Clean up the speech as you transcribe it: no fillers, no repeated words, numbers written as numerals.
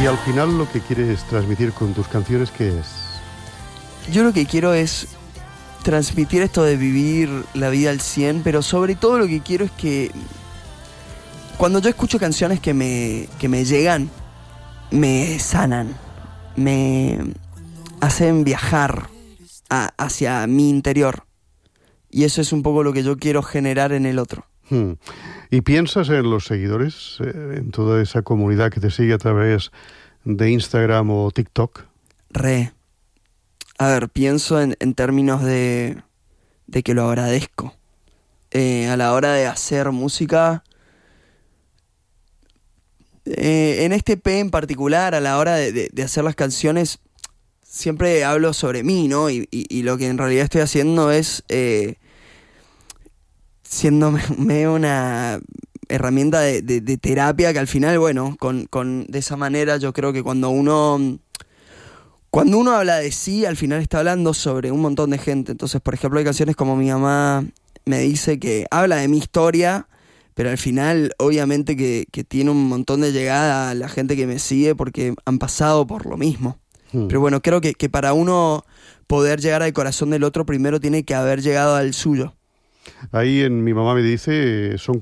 Y al final lo que quieres transmitir con tus canciones, ¿qué es? Yo lo que quiero es transmitir esto de vivir la vida al 100, pero sobre todo lo que quiero es que cuando yo escucho canciones que me llegan, me sanan, me hacen viajar hacia mi interior. Y eso es un poco lo que yo quiero generar en el otro. ¿Y piensas en los seguidores, en toda esa comunidad que te sigue a través de Instagram o TikTok? A ver, pienso en términos de que lo agradezco. A la hora de hacer música, en este EP en particular, a la hora de hacer las canciones, siempre hablo sobre mí, ¿no? Y lo que en realidad estoy haciendo es siéndome una herramienta de terapia que al final, bueno, de esa manera yo creo que cuando uno habla de sí, al final está hablando sobre un montón de gente. Entonces, por ejemplo, hay canciones como Mi mamá me dice, que habla de mi historia, pero al final obviamente que tiene un montón de llegada a la gente que me sigue porque han pasado por lo mismo. Pero bueno, creo que para uno poder llegar al corazón del otro, primero tiene que haber llegado al suyo. Ahí en Mi mamá me dice, son